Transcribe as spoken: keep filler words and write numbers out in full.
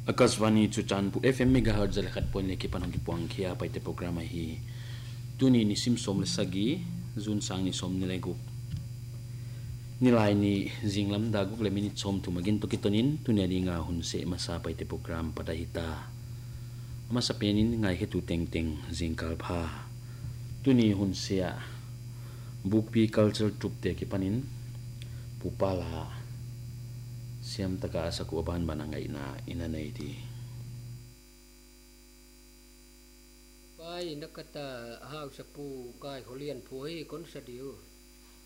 Akaswani chuchan pu F M megahertz lekhat point leki panang ki puang khia pai te program hi tuni ni sim som le sagi zun sang ni som ni legu nilai ni jinglam da guk le minute som tu magin to kitonin tunia ni nga hun se masa pai te program padahita masa penin ngai he tu teng teng jingkal pha tuni hun sia bukpi culture trup te ki panin pupala siam taka saku aban banangai na ina nei di pai nakata hau sapu kai holian phui kon sadiu